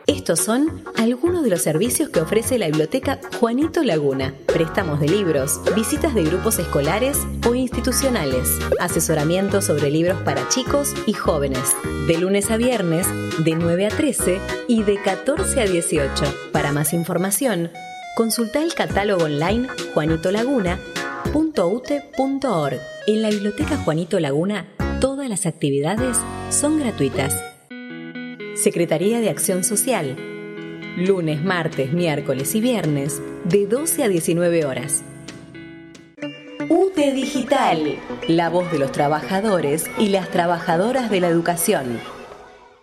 Estos son algunos de los servicios que ofrece la Biblioteca Juanito Laguna. Préstamos de libros, visitas de grupos escolares o institucionales, asesoramiento sobre libros para chicos y jóvenes, de lunes a viernes, de 9 a 13 y de 14 a 18. Para más información, consulta el catálogo online juanitolaguna.ute.org. En la Biblioteca Juanito Laguna, todas las actividades son gratuitas. Secretaría de Acción Social. Lunes, martes, miércoles y viernes, de 12 a 19 horas. UTE Digital. La voz de los trabajadores y las trabajadoras de la educación.